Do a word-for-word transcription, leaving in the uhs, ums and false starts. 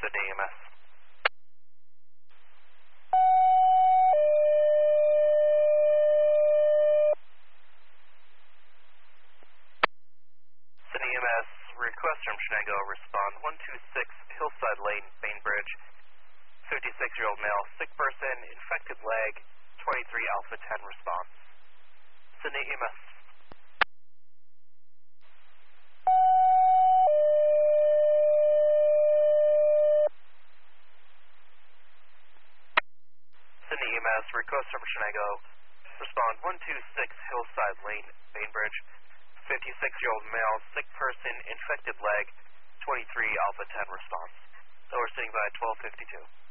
Sydney E M S. Sydney E M S, request from Shenango, respond one two six Hillside Lane, Bainbridge, fifty-six-year-old male, sick person, infected leg, twenty-three Alpha ten response. Sydney E M S. Sydney E M S, request from Shenango, respond one two six Hillside Lane, Bainbridge, fifty-six-year-old male, sick person, infected leg, twenty-three Alpha ten response. Overseeing by twelve fifty-two.